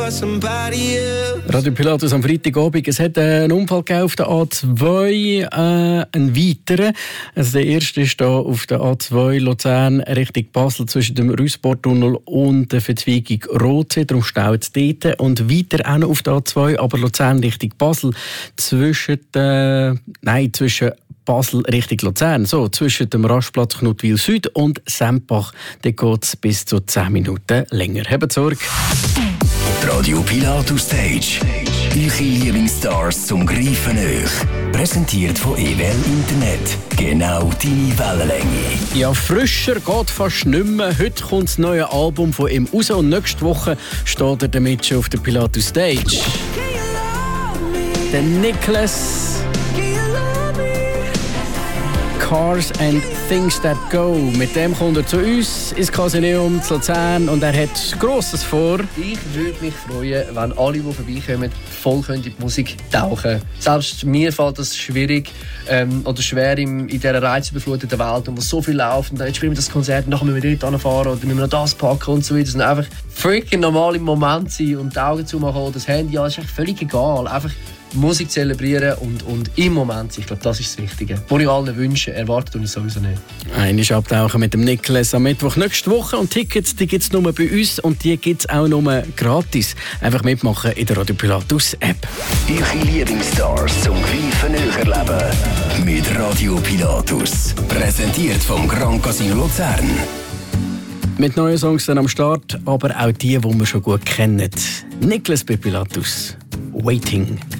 for somebody else. Radio Pilatus am Freitagabend. Es hat einen Unfall auf der A2, einen weiteren. Also der erste ist hier auf der A2 Luzern Richtung Basel zwischen dem Rüssportunnel und der Verzweigung Rotsee. Darum staut es dort. Und weiter auch noch auf der A2, aber Luzern Richtung Basel zwischen Basel Richtung Luzern. So, zwischen dem Rastplatz Knutwil Süd und Sempach. Da geht es bis zu 10 Minuten länger. Habt Sorge. Radio Pilatus Stage. Eure Lieblingsstars zum Greifen nach. Präsentiert von EWL Internet. Genau deine Wellenlänge. Ja, frischer geht fast nicht mehr. Heute kommt das neue Album von ihm raus und nächste Woche steht er damit schon auf der Pilatus Stage. Der Nicholas. Cars and Things That Go. Mit dem kommt er zu uns ins Casineum zu Luzern und er hat Grosses vor. Ich würde mich freuen, wenn alle, die vorbeikommen, voll in die Musik tauchen. Selbst mir fällt das schwierig oder schwer in dieser reizüberfluteten Welt, wo so viel läuft. Und jetzt spielen wir das Konzert, nachher müssen wir dort hinfahren oder müssen wir noch das packen und so weiter. Das sind einfach freaking normal im Moment sein und die Augen zumachen und das Handy, ja, ist echt völlig egal. Einfach Musik zelebrieren und im Moment sein. Ich glaube, das ist das Wichtige. Was ich allen wünsche, erwartet ich sowieso nicht. Einmal abtauchen mit dem Nicholas am Mittwoch nächste Woche. Und Tickets gibt es nur bei uns und die gibt es auch nur gratis. Einfach mitmachen in der Radio Pilatus App. Eure Lieblingsstars zum Greifen nach erleben. Mit Radio Pilatus. Präsentiert vom Grand Casino Luzern. Mit neuen Songs dann am Start, aber auch die wir schon gut kennen. Nicholas bei Pilatus. Waiting.